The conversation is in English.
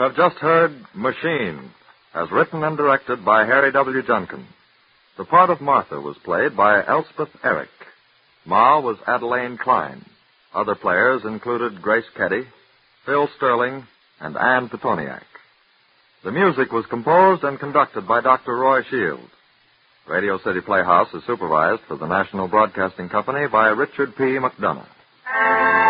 have just heard Machine, as written and directed by Harry W. Junkin. The part of Martha was played by Elspeth Eric. Ma was Adelaine Klein. Other players included Grace Keddy, Phil Sterling, and Ann Petoniak. The music was composed and conducted by Dr. Roy Shields. Radio City Playhouse is supervised for the National Broadcasting Company by Richard P. McDonough.